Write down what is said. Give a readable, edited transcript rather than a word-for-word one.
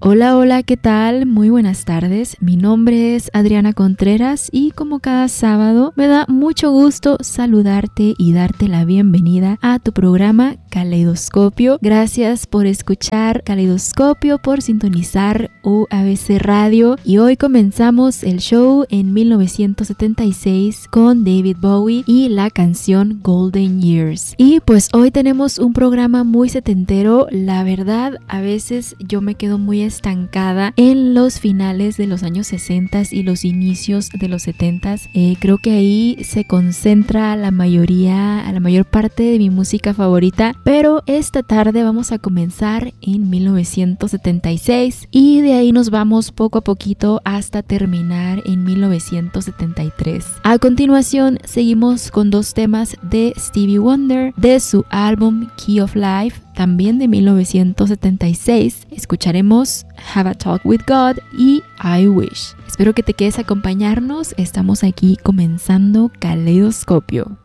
Hola, hola, ¿qué tal? Muy buenas tardes. Mi nombre es Adriana Contreras y como cada sábado me da mucho gusto saludarte y darte la bienvenida a tu programa Caleidoscopio. Gracias por escuchar Caleidoscopio, por sintonizar UABC Radio y hoy comenzamos el show en 1976 con David Bowie y la canción Golden Years. Y pues hoy tenemos un programa muy setentero. La verdad, a veces yo me quedo muy estancada en los finales de los años 60 y los inicios de los 70. Creo que ahí se concentra la mayor parte de mi música favorita, pero esta tarde vamos a comenzar en 1976 y de ahí nos vamos poco a poquito hasta terminar en 1973. A continuación seguimos con dos temas de Stevie Wonder de su álbum Key of Life, también de 1976. Escucharemos Have a Talk with God y I Wish. Espero que te quedes a acompañarnos. Estamos aquí comenzando Caleidoscopio.